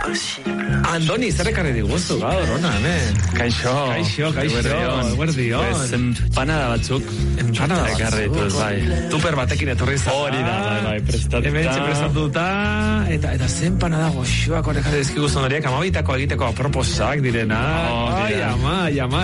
Andoni, zer ekarri diguzu gaur, ona, hemen? Kaixo, eguerdion. Pues empanada batzuk. Empanada ekarri dituz, bai. Tuper batekin etorri zara. Hori da, bai, prestatuta. Hemen prestatuta, eta ze empanada goxoak horrek dizkigu zonoriak, amabitako egiteko aproposak direna. Ai, ama.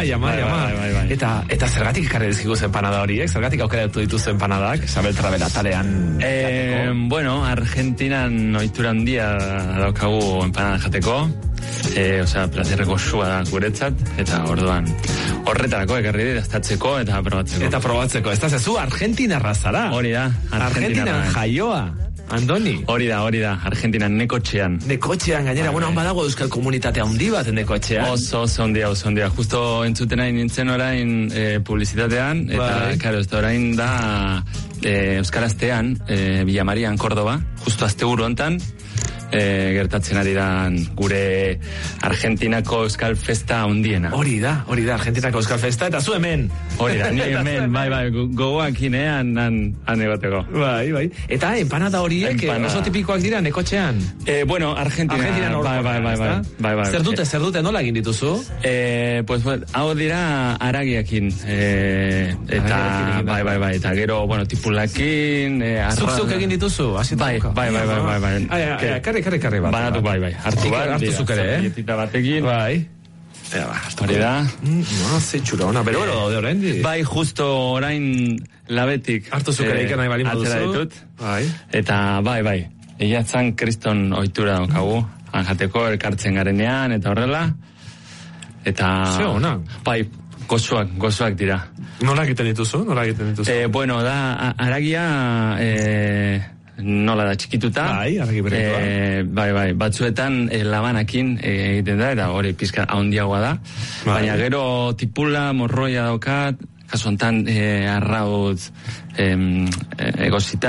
Eta zergatik ekarri dizkigu empanada horiek? Zergatik aukeratu dituzu empanadak? Isabel Trabela talean. Bueno, Argentinan ohitura handia daukagu empanada jateko. Plazerreko sua da guretzat, eta orduan horretarako ekarri dira estatzeko eta probatzeko. Ez da zezu Argentinarra zara? Hori da, Argentinan jaioa. Andoni? Hori da, Argentinan Nekotxean. Nekotxean, gainera, bueno, badago euskal komunitate handi bat Nekotxean. Oso handia. Justo entzuten nahi nintzen orain publizitatean, eta, karo, ez da orain da Euskaraztean, Villa Marian, Córdoba, justo asteburu hontan, gertatzen ari da gure Argentinako Euskal Festa handiena. Hori da, Argentinako Euskal Festa, eta zu hemen. Hori da, ni hemen, bai, gogoak inean han egoteko. Bai. Eta empanada horiek oso tipikoak dira Nekotxean? Bueno, Argentinan bai. Zer dute, nola egin dituzu? Pues, hau dira aragiakin. Eta, bai, eta gero, bueno, tipulakin. Zuk egin dituzu? Bai. Karri bat. Banatu, bai. Hartu zuk ere, Dietita batekin. Bai. Hori da. No, ze txura ona, pero daude orain di. Bai, justo orain labetik. Hartu zuk ere ikan nahi bali moduzu. Bai. Eta, bai. Egiatzan kriston ohitura daukagu. Anjateko elkartzen garenean, eta horrela. Eta... Ze ona. Bai, gozoak dira. Nola egiten dituzu? Bueno, da, aragia... nola da txikituta. Bai, argi berekoa. Bai, batzuetan labanakin egiten da, eta hori pizka handiagoa da. Baina gero tipula, morroia daukat, kasu hontan arrautz egosita,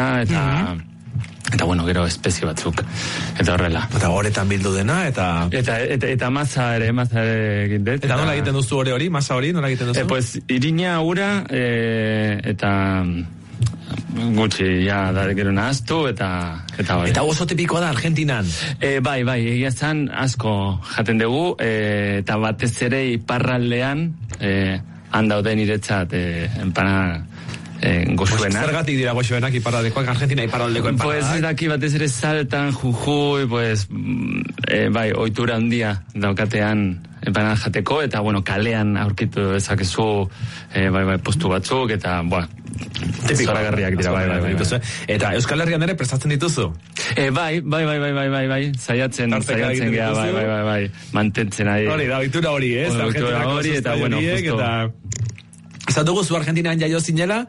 eta bueno, gero espezie batzuk, eta horrela. Eta horretan bildu dena, eta masa ere egiten dut. Eta nola egiten duzu hori, masa hori, nola egiten duzu? Pues, irina ura, eta... gutxi, ja, da gero nahaztu, eta bai. Eta oso tipikoa da Argentinan? Bai, egia zan asko jaten dugu, eta batez ere iparraldean, handauden iretzat, empana gozuenak. Zergatik dira gozuenak iparraldekoak, Argentina iparraldeko empanadak? Pues daki batez ere Saltan, Jujuy, pues, bai, ohitura handia daukatean empanada jateko, eta, bueno, kalean aurkitu ezakezu, bai, postu batzuk, eta, zoragarriak dira, bai. Eta Euskal Herrian ere prestatzen dituzu? Bai, saiatzen gea, bai, mantentzen ari. Hori, da, ohitura hori, ez? Ohitura hori, eta, bueno, justo. Ezan dugu zu Argentinan jaio zinela,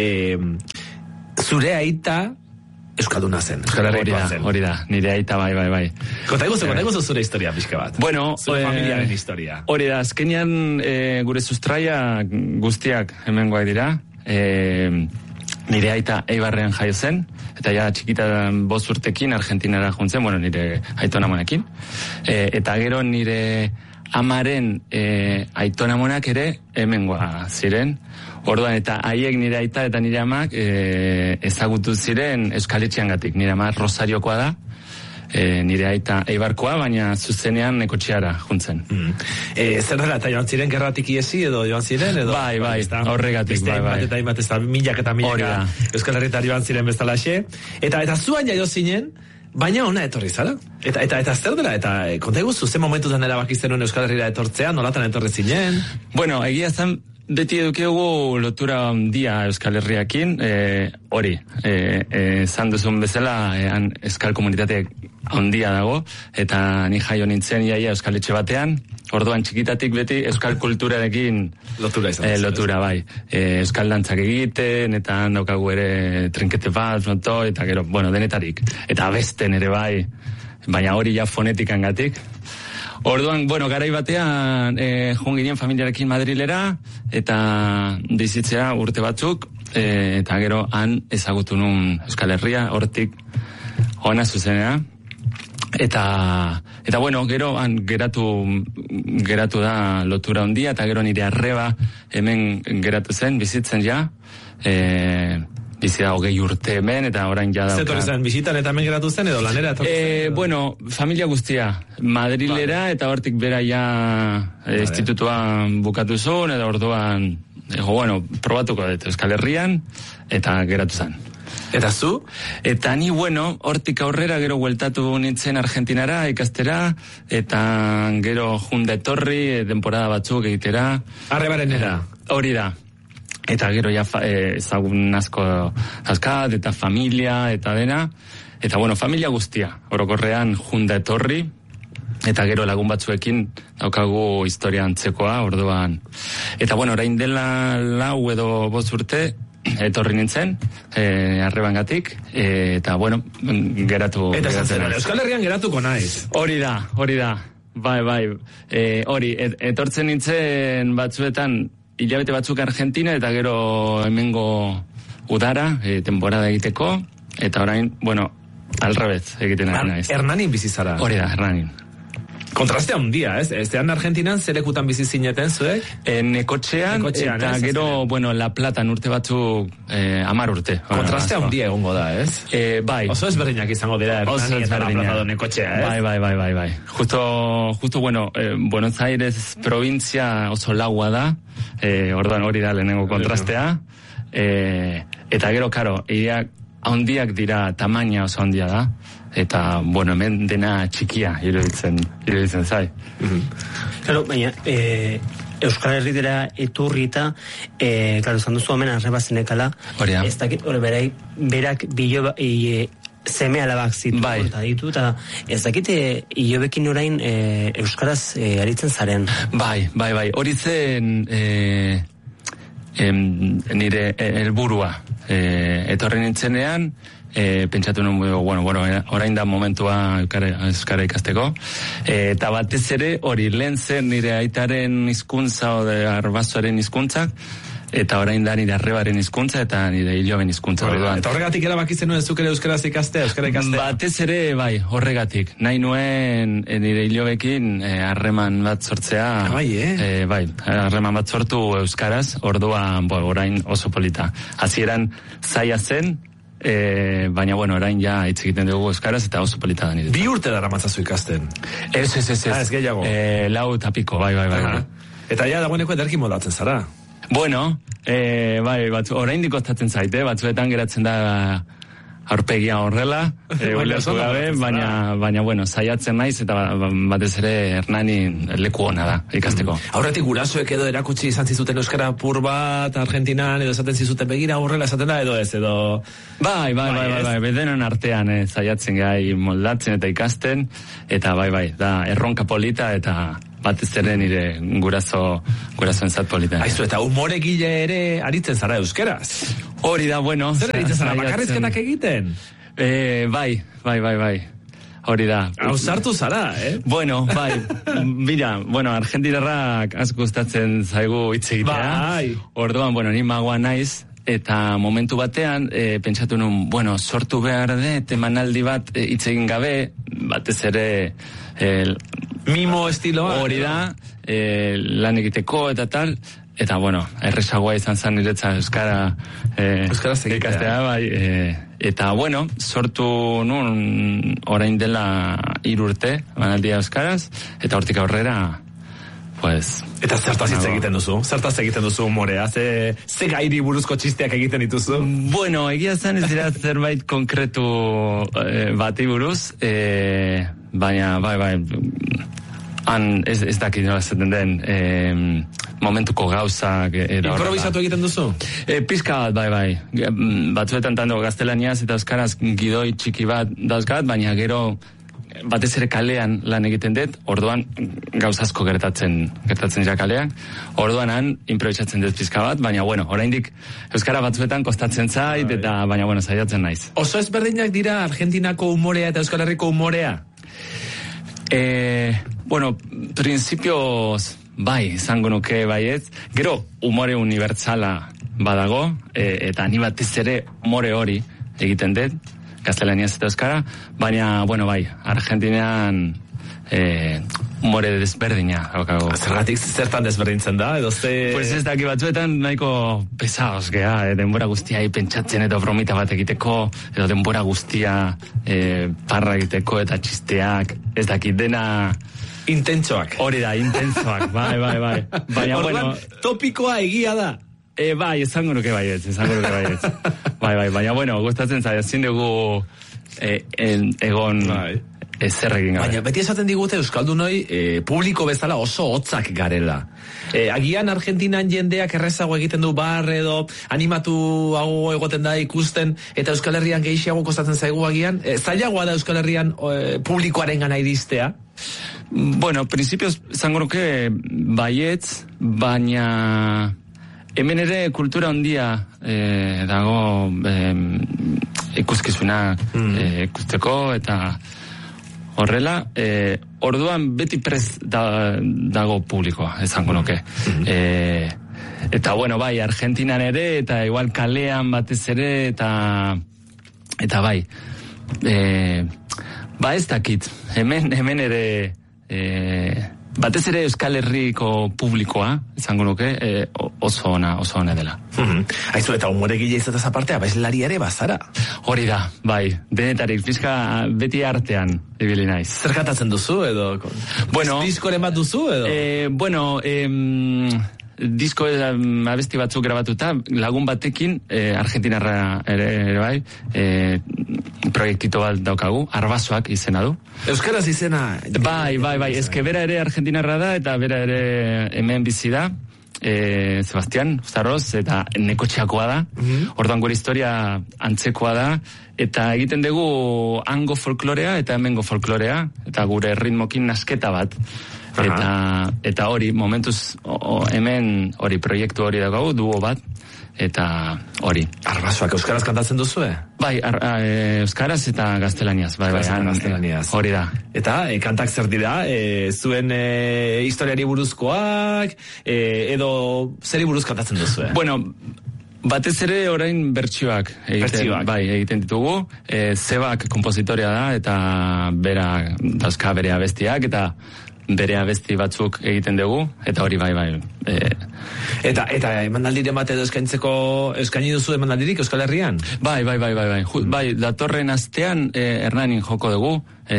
zure aita euskalduna zen, Euskal Herrikoa zen. Hori da, nire aita, bai. Kontaiguzu zure historia pixka bat. Bueno, zure familiaren historia. Hori da, azkenean gure sustraia guztiak hemengoak dira. Nire aita Eibarrean jaio zen, eta ja txikita 5 urtekin Argentinara juntzen, bueno, nire aitonamonekin. Eta gero nire amaren aitonamonak ere hemengoa ziren. Orduan, eta haiek nire aita eta nire amak ezagutu ziren Euskaletxeangatik. Nire ama Rosariokoa da, nire aita Eibarkoa, baina zuzenean Nekotxeara juntzen. Zer dela, eta joan ziren gerratik iesi edo joan ziren? Bai, horregatik, bai. Eta hainbat, ez da, milak Euskal Herritar joan ziren bezalaxe. Eta zuan jaio zinen, baina ona etorri zara. Eta zer dela, eta kontaiguzu, ze momentutan erabakizten hon Euskal Herrira etortzea, nolatan etorri zinen? Bueno, egia zen, beti edukigu lotura handia Euskal Herriakin, hori, zan duzun bezala, Euskal komunitate handia dago, eta ni jaio nintzen iaia Euskal Etxe batean, orduan txikitatik beti Euskal kulturarekin lotura, bai. Euskal dantzak egiten, eta daukagu ere trinkete bat, eta gero, bueno, denetarik. Eta abesten ere bai, baina hori ja fonetikan gatik. Orduan, bueno, garai batean joan ginen familiarekin Madrilera, eta bizitzea urte batzuk, eta gero han ezagutu nun Euskal Herria, hortik ona zuzenea. Eta bueno, gero han geratu da lotura handia, eta gero nire arreba hemen geratu zen, bizitzen ja, bizi da 20 urte hemen, eta orain ja dauka. Zetor zen, bisitan eta hemen geratu zen, edo lanera? Bueno, familia guztia, Madrilera, eta hortik bera ja institutuan bukatu zuen, eta orduan, probatuko dut Euskal Herrian, eta geratu zen. Eta zu? Eta ni, hortik aurrera gero bueltatu nintzen Argentinara ikastera, eta gero junda etorri, temporada batzuk egitera. Arrebarenera. Hori da. Eta gero ja ezagun asko azkat, eta familia, eta dena. Eta familia guztia. Orokorrean junda etorri, eta gero lagun batzuekin daukagu historia antzekoa, orduan. Eta orain dela 4 edo 5 urte, etorri nintzen, Arrebangatik, eta geratu. Eta Euskal Herrian geratuko naiz. Hori da. Bai. Hori, etortzen nintzen batzuetan, hilabete batzuk Argentina, eta gero hemengo udara, temporada egiteko, eta orain, al revés egiten ari naiz. Hernanin bizizara. Hori da, Hernanin. Kontrastea handia, ez? Estean Argentinan zerekutan bizi zineten zuek? Nekotxean, eta gero, La Platan urte batzuk 10 urte. Kontrastea handia egongo da, ez? Bai. Oso ezberdinak izango dira Hernani eta La Plata do Nekotxea, ez? Bai. Justo, Buenos Aires provincia oso laua da, orduan hori da lehenengo kontrastea, eta gero, karo, ireak handiak dira, tamaina oso handia da, eta, hemen dena txikia iruditzen zai. Claro, baina, Euskal Herritera eturri eta, claro, zan duzu hemen Arrebazenekala, ez dakit, berak bilo zeme alabak zitu, eta ditu, eta ez dakit, hilobekin orain Euskaraz aritzen zaren. Bai, hori zen nire helburua. Etorri nintzenean, pentsatu nuen, orain da momentua euskara ikasteko, eta batez ere hori lehen zen nire aitaren hizkuntza o de arbazoaren hizkuntzak, eta orain da nire Arrebaren hizkuntza eta nire Iloben hizkuntza. Eta horregatik erabaki zenuen zuk ere euskaraz ikastea? Batez ere, bai, horregatik. Nahi nuen nire Ilobekin harreman bat sortzea. Bai, harreman bat sortu euskaraz, orduan, orain oso polita. Hasieran zaila zen, baina, orain ja hitz egiten dugu euskaraz eta oso polita da nire. 2 urte dara matzazu ikasten? Ez. Ez gehiago? 4 eta piko, bai. Eta ja dagoeneko ederki moldatzen zara? Bai, orain dikostatzen zaite, batzuetan geratzen da aurpegia horrela, ulertu gabe, baina, saiatzen naiz, eta batez ere Hernani leku ona da, ikasteko. Aurretik gurasoek edo erakutsi izan zizuten euskara pur bat Argentinan, edo esaten zizuten begira horrela esaten da, edo ez, edo... Bai, bedenen artean saiatzen gai moldatzen eta ikasten, eta bai, da erronka polita, eta... batez ere nire gurasoen zat polita. Aizu, eta humoregile ere aritzen zara euskeraz? Hori da, Zer aritzen zara, bakarrizketak egiten? Bai. Hori da. Hau sartu zara, Bai. Mira, argentinarrak asko gustatzen zaigu hitz egitea. Bai. Orduan, ni magoa naiz, eta momentu batean, pentsatu nun, sortu behar dut, emanaldi bat hitz egin gabe, batez ere... Mimo estiloa. Hori da, lan egiteko eta tal, eta erresagoa izan zen niretza euskaraz ikastea, bai, eta sortu nun orain dela 3 urte, emanaldia euskaraz, eta hortik aurrera, pues... Eta zertaz hitz egiten duzu? Zertaz egiten duzu humorea? Ze gairi buruzko txisteak egiten dituzu? Egia zen ez dira zerbait konkretu bati buruz, baina, bai, ez dakit nola zaten den momentuko gauzak... Improvisatu egiten duzu? Pizka bat, bai. Batzuetan tanto gaztelaniaz eta euskaraz gidoi txiki bat dauzkat, baina gero batez ere kalean lan egiten dut, orduan gauzazko gertatzen dira kalean, orduan han improvisatzen dut pizka bat, baina oraindik euskara batzuetan kostatzen zait, eta baina saiatzen naiz. Oso ezberdinak dira Argentinako humorea eta Euskal Herriko humorea? Principios bai, izango nuke baietz, gero humore unibertsala badago, eta ni batez ere humore hori egiten dut, gaztelaniaz eta euskara, baina, bai, Argentinean umore desberdina. Zergatik zertan desberdintzen da, edo ze... Pues ez daki batzuetan nahiko pesaos gea, denbora guztia pentsatzen eta bromita bat egiteko, edo denbora guztia parra egiteko eta txisteak, ez dakit dena... Intentsoak. Hori da, intentsoak, bai. Baina, bueno... Topikoa egia da. Bai, esango nuke baietz. Bai, baina, bueno, gustatzen zaila, zin dugu egon... Bai. Zer egin gabe. Baina beti esaten digute euskaldunoi publiko bezala oso hotzak garela. Agian Argentinan jendeak errezago egiten du bar edo animatu hau egoten da ikusten eta Euskal Herrian gehiago kostatzen zaigu agian. Zailagoa da Euskal Herrian publikoaren gana iristea? Bueno, principios zango nuke baietz, baina hemen ere kultura handia dago ikuskizunak ikusteko eta horrela, orduan beti prest dago publikoa, esango nuke. Eta bueno, bai, Argentinan ere, eta igual kalean batez ere, eta bai. Ba ez dakit, hemen ere, batez ere Euskal Herriko publikoa, esango nuke, oso ona dela. Aizu, eta humoregile izatez apartea, abeslari ere bazara. Hori da, bai, denetarik, pizka beti artean ibili naiz. Zer katatzen duzu, edo? Bueno, diskoren bat duzu, edo? Disko abesti batzuk grabatuta, lagun batekin, Argentinarra ere bai, proiektito bat daukagu, Arbasoak izena du. Euskaraz izena? Bai, eske bera ere Argentinarra da, eta bera ere hemen bizi da, Sebastián Zaroz, eta nekotxeakoa da, orduan gure historia antzekoa da, eta egiten dugu hango folklorea eta hemengo folklorea, eta gure ritmokin nasketa bat. Eta hori, momentuz hemen hori proiektu hori daukagu, duo bat, eta hori. Arbasoak euskaraz kantatzen duzue? Bai, euskaraz eta gaztelaniaz. Bai, gaztelaniaz. Hori da. Eta kantak zer dira? Zuen historiari buruzkoak, edo zeri buruz kantatzen duzue? Bueno, batez ere orain bertsioak egiten ditugu. Zebak kompositorea da, eta bera dauzka bere abestiak, eta bere abesti batzuk egiten dugu, eta hori bai. Eta emanaldiren bat edo eskaini duzu emanaldirik Euskal Herrian? Bai, datorren astean Hernanin joko dugu,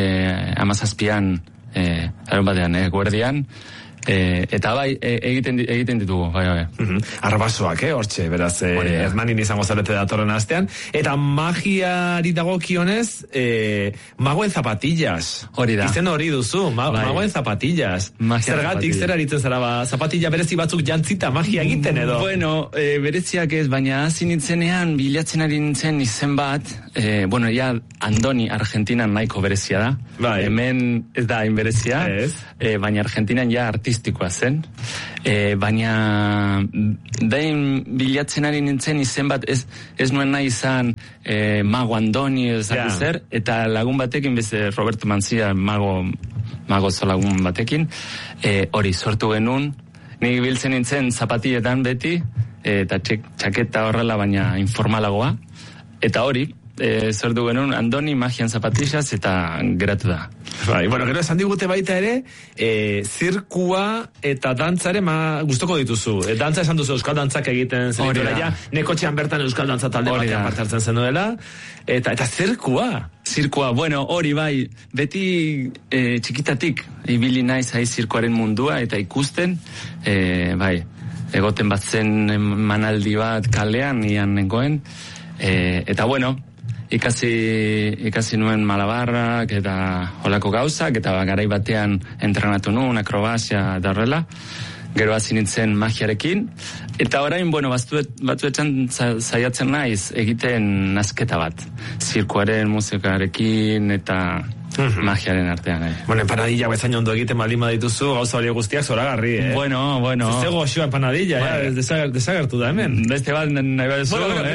17an, larun batean, guardian, eta bai, egiten ditugu, bai. Arbasoak, hortxe, beraz, Hernanin izango zarete datorren astean, eta magiari dagokionez, magoen zapatillas. Hori da. Izen hori duzu, magoen zapatillas. Zergatik, zer aritzen zara, zapatilla berezi batzuk jantzita magia egiten edo? Bueno, bereziak ez, baina hasi nintzenean, bilatzen ari nintzen izen bat, ja, Andoni Argentinan nahiko berezia da. Bai. Hemen ez da hain berezia, baina Argentinan ja artistikoa zen. Baina behin bilatzen ari nintzen izen bat ez nuen nahi izan Mago Andoni zer, eta lagun batekin beze Roberto Mancilla mago lagun batekin hori sortu genuen, nik biltzen nintzen zapatilletan beti, eta txaketa horrela baina informalagoa, eta hori sortu genuen Andoni Magian Zapatillas, eta geratu da. Bai, bueno, gero esan digute baita ere, zirkua eta dantzare gustoko dituzu. Dantza esan duzu, euskal dantzak egiten zenituela, ja, nekotxean bertan euskal dantza talde batean partartzen zenuela, eta zirkua. Zirkua, bueno, hori bai, beti txikitatik ibili naiz zirkuaren mundua eta ikusten, bai, egoten bat zen manaldi bat kalean, ian nengoen, eta bueno, ikasi nuen malabarrak eta holako gauzak, eta garai batean entrenatu nuen, akrobazia eta horrela, gero hasi nintzen magiarekin, eta orain, bueno, batzuetan saiatzen naiz egiten nasketa bat, zirkuaren musikarekin eta magiaren artean. Bueno, empanadilla bezain ondo egiten baldin badituzu, gauza hori guztiak zoragarri, Bueno. Zego xoa empanadilla, desagertu da hemen. Beste bat nahi badezu,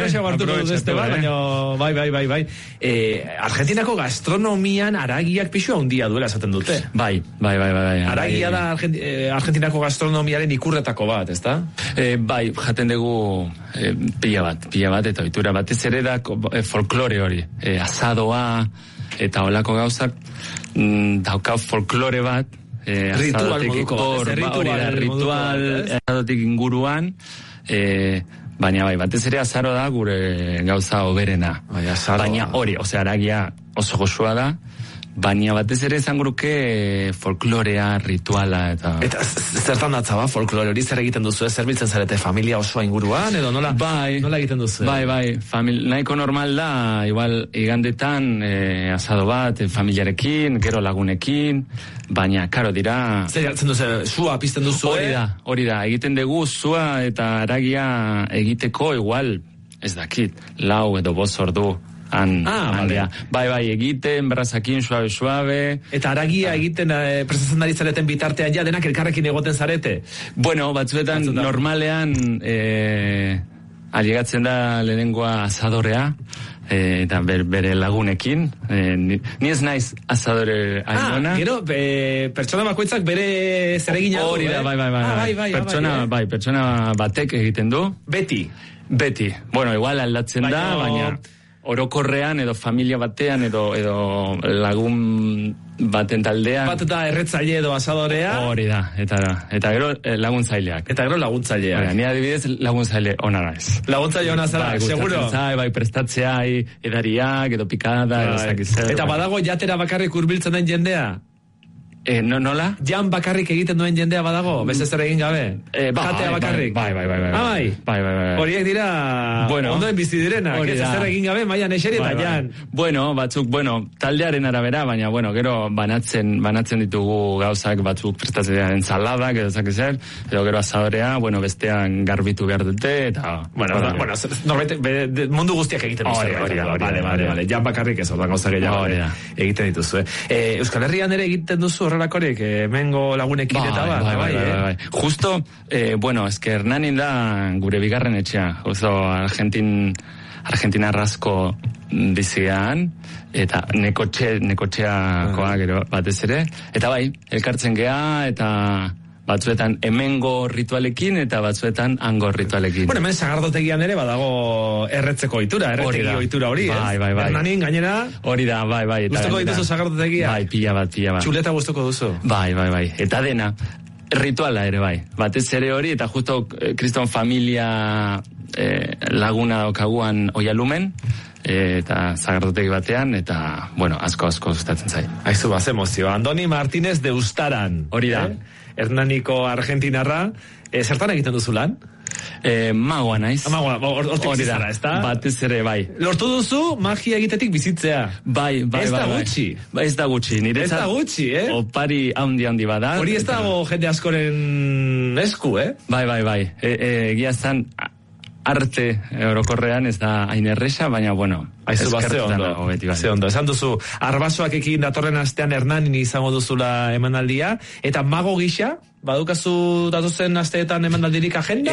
baina bai. Argentinako gastronomian aragiak pixua handia duela esaten dute. Bai. Aragia da Argentinako gastronomiaren ikurretako bat, ezta? Bai, jaten dugu pila bat, eta ohitura batez ere da folklore hori, asadoa, eta holako gauzak, dauka folklore bat, ritual moduko, ritual azadotik inguruan, baina bai, batez ere azaro da gure gauza hoberena. Baina hori, aragia oso goxua da, baina batez ere izan guruke folklorea, rituala eta... Eta zertan datza ba, folklore hori zer egiten duzu, zerbiltzen zarete familia osoa inguruan, edo nola egiten duzu? Bai, nahiko normal da, igual igandetan asado bat, familiarekin, gero lagunekin, baina, karo dira... Zer jartzen duzu, sua pizten duzu, Hori da, egiten dugu sua eta aragia egiteko igual, ez dakit, 4 edo 5 ordu. Bai, egiten, berrazakin, suave. Eta aragia egiten prestatzen dari zareten bitartean ja denak elkarrekin egoten zarete? Bueno, batzuetan normalean alegatzen da lehenengoa asadorea, eta bere lagunekin. Ni ez naiz asadore aimona. Gero, pertsona bakoitzak bere zeregina du. Hori da, bai. Pertsona batek egiten du. Beti. Bueno, igual aldatzen da, baina... orokorrean edo familia batean edo lagun baten taldean. Bat da erretzaile edo asadorea. Hori da, eta gero laguntzaileak. Ni adibidez laguntzaile ona naiz. Laguntzaile ona zara, seguro? Bai, prestatzea, edariak edo pikada, edo zakizel. Eta badago jatera bakarrik hurbiltzen den jendea? Nola? Jan bakarrik egiten duen jendea badago? Beste zer egin gabe? Jatea bakarrik? Bai. Horiek dira ondoen bizi direnak. Ez zer egin gabe, maian eseri eta jan. Batzuk, taldearen arabera, baina, gero banatzen ditugu gauzak batzuk prestatzen ensaladak, edo zakizel, edo gero asadorea, bestean garbitu behar dute, eta... Norbait, mundu guztiak egiten duzu. Vale. Jan bakarrik ez, gauza gehiago egiten dituzu. Euskal Herrian ere egiten duzu horrelakorek, mengo lagunekin eta bai. Justo, esker Hernanin da gure bigarren etxea, oso Argentina arrasko bizian, eta nekotxeakoa gero batez ere, eta bai, elkartzen gea, eta batzuetan hemengo ritualekin eta batzuetan hango ritualekin. Hemen sagardotegian ere badago erretzeko ohitura, erretegi ohitura hori, ez? Bai. Hernanin gainera... Hori da, bai. Gustoko dituzu sagardotegia? Bai, pila bat. Txuleta gustoko duzu? Bai. Eta dena, rituala ere bai. Batez ere hori, eta justo kriston familia laguna daukaguan oialumen, eta zagardotegi batean, eta, asko gustatzen zait. Aizu, ze emozio. Andoni Martínez de Ustaran. Hori da. Hernaniko argentinarra. Zertan egiten duzu lan? Magoa naiz. Hortik bizizara, ez da? Batez ere, bai. Lortu duzu magia egitetik bizitzea. Bai. Ez da gutxi. Ez da gutxi. Ez da gutxi, Opari handi bada. Hori ez dago jende askoren esku, Bai. Egia zan... arte orokorrean ez da hain erresa, baina, Aizu bat, ze ondo. Esan duzu, arbasoak ekin datorren astean Hernanin izango duzula emanaldia, eta mago gisa, badukazu datozen asteetan emanaldirik agenda?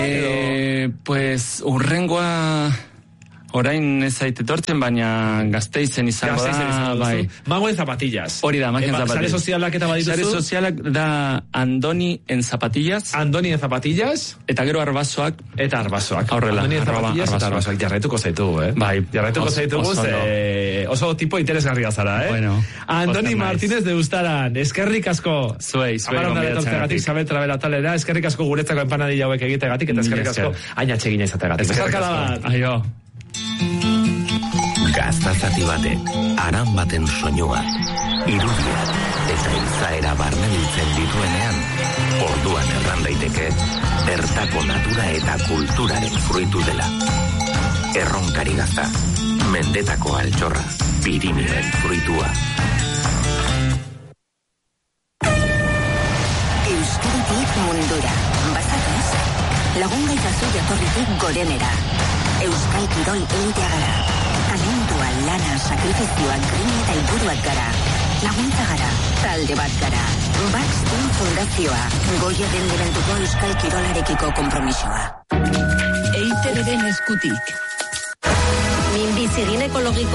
Pues, urrengoa... Orain ez etortzen, baina Gasteizen izango da. Bai. Mago en zapatillas. Hori da, mago en zapatillas. Sare sozialak eta badituzu? Sare sozialak da Andoni en zapatillas. Andoni en zapatillas. Eta gero arbasoak. Horrela. Andoni en zapatillas eta arbasoak. Jarraituko zaitugu, Bai. Jarraituko zaitugu, oso tipo interesgarria zara, Andoni Martínez de Ustaran. Eskerrik asko. Zuei. Amarondaretortzegatik, Sabel Trabela talera. Eskerrik asko guretzako empanadilla hauek egitegatik, eta eskerrik asko ainatsegina izategatik. Aio. Gaztazati batek, aran baten soinua, irudia eta izaera barnebiltzen dituenean, orduan erran daiteke, bertako natura eta kulturaren fruitu dela. Erronkari Gazta, mendetako altxorra, Pirinioen fruitua. Euskaditik mundura, bazatez, lagungaitazu jatorritik gorenera. Euskal Kirol elitea gara. Talentua, lana, sakrifizioak, grina eta helburuak gara. Laguntza gara, talde bat gara. Baxton Fundazioa, Goia den Leventuko Euskal Kirolarekiko konpromisoa. EITB-den eskutik. Minbizi ginekologiko